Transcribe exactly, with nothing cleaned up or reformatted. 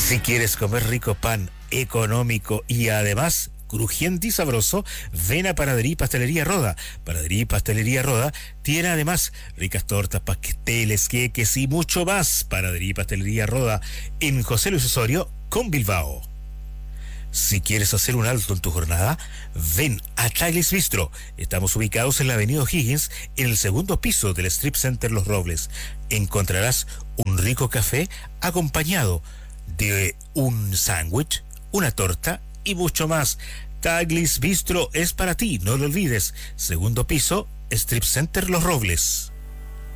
Si quieres comer rico pan, económico y además crujiente y sabroso, ven a Panadería y Pastelería Roda. Panadería y Pastelería Roda tiene además ricas tortas, pasteles, queques y mucho más. Panadería y Pastelería Roda en José Luis Osorio con Bilbao. Si quieres hacer un alto en tu jornada, ven a Taglis Bistro. Estamos ubicados en la avenida O'Higgins, en el segundo piso del Strip Center Los Robles. Encontrarás un rico café acompañado de un sándwich, una torta y mucho más. Taglis Bistro es para ti, no lo olvides. Segundo piso, Strip Center Los Robles.